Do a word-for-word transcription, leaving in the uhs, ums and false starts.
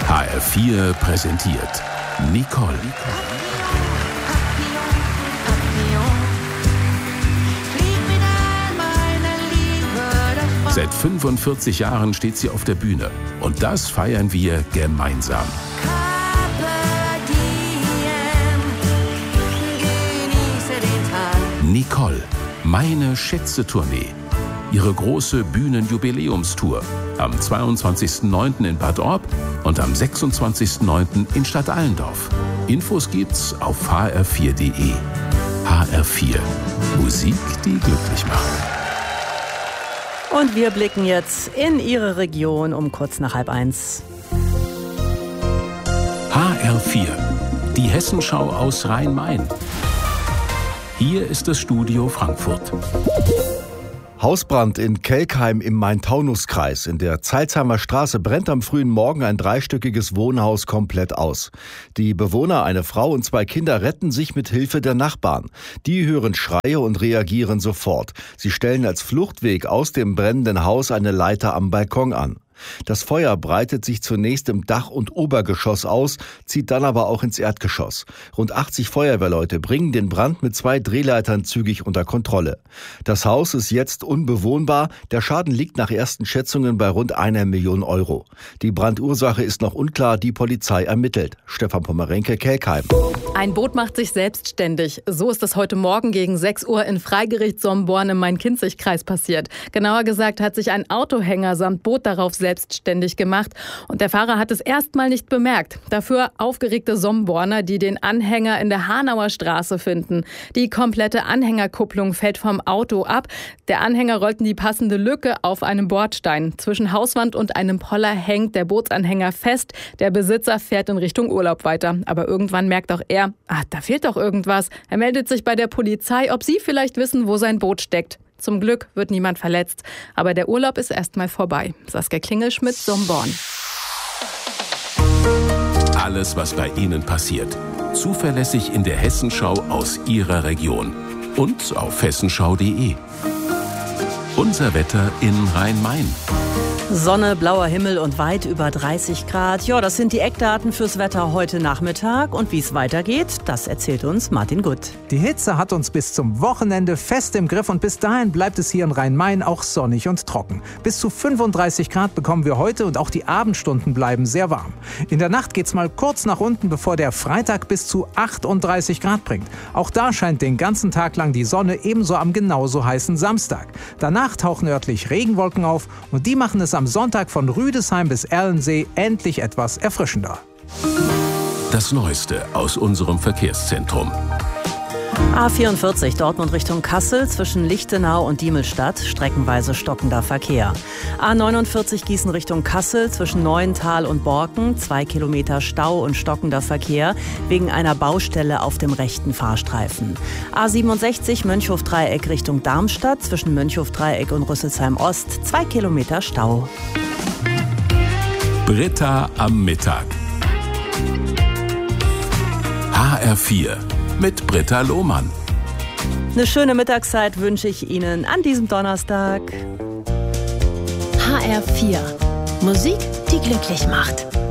H R vier präsentiert Nicole. Seit fünfundvierzig Jahren steht sie auf der Bühne. Und das feiern wir gemeinsam. Nicole, meine Schätze-Tournee. Ihre große Bühnenjubiläumstour am zweiundzwanzigsten neunten in Bad Orb und am sechsundzwanzigsten neunten in Stadt Allendorf. Infos gibt's auf h r vier punkt d e. H R vier. Musik, die glücklich macht. Und wir blicken jetzt in Ihre Region um kurz nach halb eins. H R vier. Die Hessenschau aus Rhein-Main. Hier ist das Studio Frankfurt. Hausbrand in Kelkheim im Main-Taunus-Kreis. In der Zeilsheimer Straße brennt am frühen Morgen ein dreistöckiges Wohnhaus komplett aus. Die Bewohner, eine Frau und zwei Kinder, retten sich mit Hilfe der Nachbarn. Die hören Schreie und reagieren sofort. Sie stellen als Fluchtweg aus dem brennenden Haus eine Leiter am Balkon an. Das Feuer breitet sich zunächst im Dach- und Obergeschoss aus, zieht dann aber auch ins Erdgeschoss. Rund achtzig Feuerwehrleute bringen den Brand mit zwei Drehleitern zügig unter Kontrolle. Das Haus ist jetzt unbewohnbar. Der Schaden liegt nach ersten Schätzungen bei rund einer Million Euro. Die Brandursache ist noch unklar, die Polizei ermittelt. Stefan Pommerenke, Kelkheim. Ein Boot macht sich selbstständig. So ist es heute Morgen gegen sechs Uhr in Freigericht Somborn im Main-Kinzig-Kreis passiert. Genauer gesagt hat sich ein Autohänger samt Boot darauf selbstständig gemacht und der Fahrer hat es erstmal nicht bemerkt. Dafür aufgeregte Somborner, die den Anhänger in der Hanauer Straße finden. Die komplette Anhängerkupplung fällt vom Auto ab. Der Anhänger rollt in die passende Lücke auf einem Bordstein. Zwischen Hauswand und einem Poller hängt der Bootsanhänger fest. Der Besitzer fährt in Richtung Urlaub weiter. Aber irgendwann merkt auch er, ah, da fehlt doch irgendwas. Er meldet sich bei der Polizei, ob sie vielleicht wissen, wo sein Boot steckt. Zum Glück wird niemand verletzt, aber der Urlaub ist erstmal vorbei. Saskia Klingelschmidt, Somborn. Alles, was bei Ihnen passiert, zuverlässig in der Hessenschau aus Ihrer Region und auf hessenschau punkt d e. Unser Wetter in Rhein-Main. Sonne, blauer Himmel und weit über dreißig Grad. Ja, das sind die Eckdaten fürs Wetter heute Nachmittag. Und wie es weitergeht, das erzählt uns Martin Gutt. Die Hitze hat uns bis zum Wochenende fest im Griff und bis dahin bleibt es hier in Rhein-Main auch sonnig und trocken. Bis zu fünfunddreißig Grad bekommen wir heute und auch die Abendstunden bleiben sehr warm. In der Nacht geht's mal kurz nach unten, bevor der Freitag bis zu achtunddreißig Grad bringt. Auch da scheint den ganzen Tag lang die Sonne, ebenso am genauso heißen Samstag. Danach tauchen örtlich Regenwolken auf und die machen es am Sonntag von Rüdesheim bis Erlensee endlich etwas erfrischender. Das Neueste aus unserem Verkehrszentrum. A vierundvierzig Dortmund Richtung Kassel zwischen Lichtenau und Diemelstadt, streckenweise stockender Verkehr. A neunundvierzig Gießen Richtung Kassel zwischen Neuental und Borken, zwei Kilometer Stau und stockender Verkehr wegen einer Baustelle auf dem rechten Fahrstreifen. A siebenundsechzig Mönchhof-Dreieck Richtung Darmstadt zwischen Mönchhof-Dreieck und Rüsselsheim Ost, zwei Kilometer Stau. Britta am Mittag. H R vier. Mit Britta Lohmann. Eine schöne Mittagszeit wünsche ich Ihnen an diesem Donnerstag. H R vier. Musik, die glücklich macht.